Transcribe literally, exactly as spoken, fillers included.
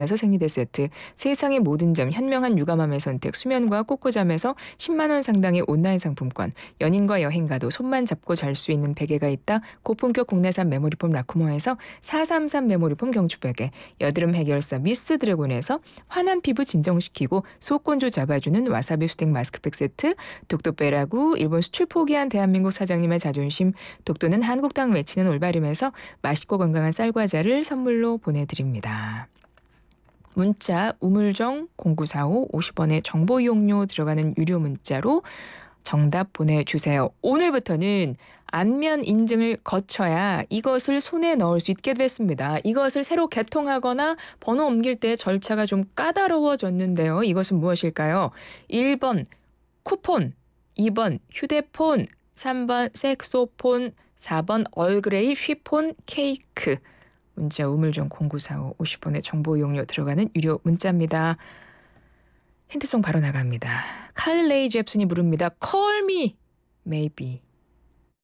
에서 생리대 세트, 세상의 모든 점 현명한 육아맘의 선택 수면과 꼬꼬잠에서 십만 원 상당의 온라인 상품권, 연인과 여행 가도 손만 잡고 잘 수 있는 베개가 있다 고품격 국내산 메모리폼 라쿠모에서 사삼삼 메모리폼 경추베개, 여드름 해결사 미스 드래곤에서 환한 피부 진정시키고 속건조 잡아주는 와사비 수딩 마스크팩 세트, 독도 빼라구 일본 수출 포기한 대한민국 사장님의 자존심 독도는 한국당 외치는 올바름에서 맛있고 건강한 쌀과자를 선물로 보내드립니다. 문자 우물정 공구사오 오십 원의 정보 이용료 들어가는 유료 문자로 정답 보내주세요. 오늘부터는 안면 인증을 거쳐야 이것을 손에 넣을 수 있게 됐습니다. 이것을 새로 개통하거나 번호 옮길 때 절차가 좀 까다로워졌는데요. 이것은 무엇일까요? 일 번 쿠폰, 이 번 휴대폰, 삼 번 색소폰, 사 번 얼그레이 쉬폰 케이크. 문자 우물정 공구사오 오십 원의 정보 이용료 들어가는 유료 문자입니다. 힌트송 바로 나갑니다. 칼리 레이 잽슨이 부릅니다. Call me, maybe.